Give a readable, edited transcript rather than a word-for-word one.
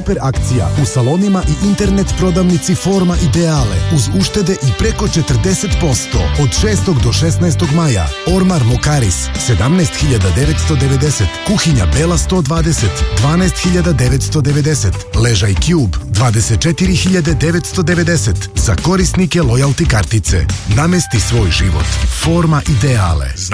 super akcija u salonima i internet prodavnici Forma Ideale uz uštede i preko 40% od 6. do 16. maja. Ormar Mokaris 17.990, kuhinja Bela 120 12.990, ležaj Cube 24.990 za korisnike lojalty kartice. Namesti svoj život. Forma Ideale.